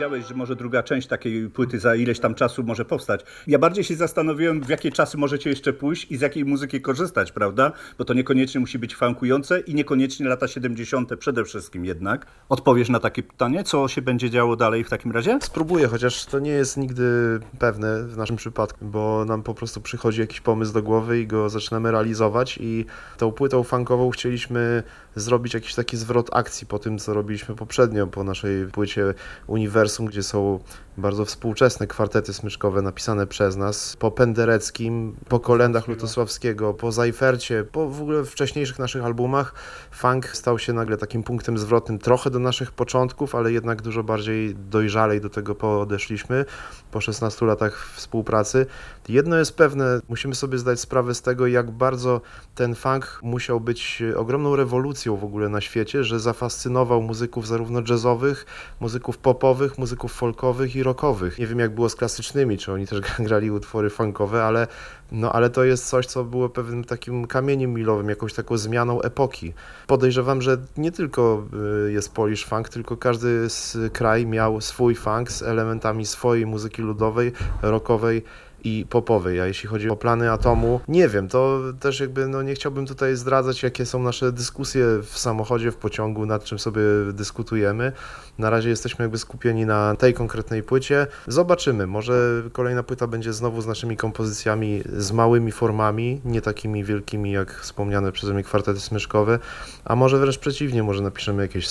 powiedziałeś, że może druga część takiej płyty za ileś tam czasu może powstać. Ja bardziej się zastanowiłem, w jakie czasy możecie jeszcze pójść i z jakiej muzyki korzystać, prawda? Bo to niekoniecznie musi być funkujące i niekoniecznie lata 70. przede wszystkim jednak. Odpowiesz na takie pytanie, co się będzie działo dalej w takim razie? Spróbuję, chociaż to nie jest nigdy pewne w naszym przypadku, bo nam po prostu przychodzi jakiś pomysł do głowy i go zaczynamy realizować i tą płytą funkową chcieliśmy zrobić jakiś taki zwrot akcji po tym, co robiliśmy poprzednio, po naszej płycie Uniwersum, gdzie są bardzo współczesne kwartety smyczkowe napisane przez nas, po Pendereckim, po kolendach Lutosławskiego, po Zajfercie, po w ogóle wcześniejszych naszych albumach. Funk stał się nagle takim punktem zwrotnym trochę do naszych początków, ale jednak dużo bardziej dojrzalej do tego podeszliśmy po 16 latach współpracy. Jedno jest pewne, musimy sobie zdać sprawę z tego, jak bardzo ten funk musiał być ogromną rewolucją w ogóle na świecie, że zafascynował muzyków zarówno jazzowych, muzyków popowych, muzyków folkowych i rockowych. Nie wiem, jak było z klasycznymi, czy oni też grali utwory funkowe, ale to jest coś, co było pewnym takim kamieniem milowym, jakąś taką zmianą epoki. Podejrzewam, że nie tylko jest Polish funk, tylko każdy kraj miał swój funk z elementami swojej muzyki ludowej, rockowej i popowej, a jeśli chodzi o plany Atomu, nie wiem, to też jakby nie chciałbym tutaj zdradzać, jakie są nasze dyskusje w samochodzie, w pociągu, nad czym sobie dyskutujemy. Na razie jesteśmy jakby skupieni na tej konkretnej płycie. Zobaczymy, może kolejna płyta będzie znowu z naszymi kompozycjami, z małymi formami, nie takimi wielkimi jak wspomniane przeze mnie kwartety smyczkowe, a może wręcz przeciwnie, może napiszemy jakieś